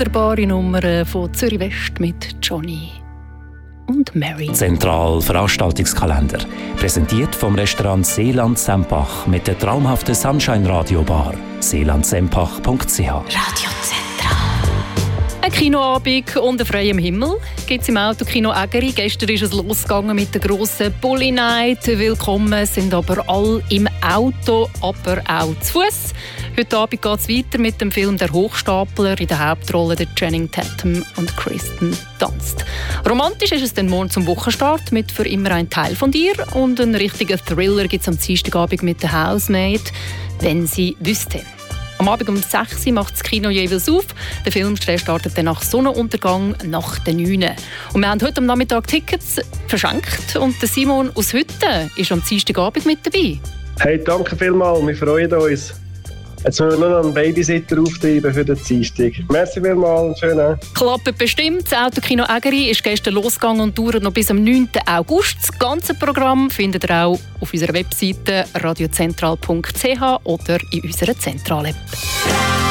wunderbare Nummer von Zürich West mit Johnny und Mary. Zentral Veranstaltungskalender. Präsentiert vom Restaurant Seeland Sempach mit der traumhaften Sunshine Radio Bar. seelandsempach.ch. Radio Zentral. Ein Kinoabend unter freiem Himmel gibt es im Autokino Ägeri. Gestern ist es losgegangen mit der grossen Bully Night. Willkommen sind aber alle im Auto, aber auch zu Fuß. Heute Abend geht es weiter mit dem Film «Der Hochstapler». In der Hauptrolle der Channing Tatum und Kristen Dunst. Romantisch ist es dann morgen zum Wochenstart mit «Für immer ein Teil von dir». Und einen richtigen Thriller gibt es am Dienstagabend mit «The Housemaid», «Wenn sie wüsste». Am Abend um 6 Uhr macht das Kino jeweils auf. Der Film startet dann nach Sonnenuntergang nach den 9 Uhr. Und wir haben heute am Nachmittag Tickets verschenkt. Und der Simon aus Hütten ist am Dienstagabend mit dabei. Hey, danke vielmals, wir freuen uns. Jetzt müssen wir nur noch einen Babysitter auftreiben für den Dienstag. Merci vielmals, schön. Klappt bestimmt. Das Autokino Ägeri ist gestern losgegangen und dauert noch bis am 9. August. Das ganze Programm findet ihr auch auf unserer Webseite radiozentral.ch oder in unserer Zentral-App.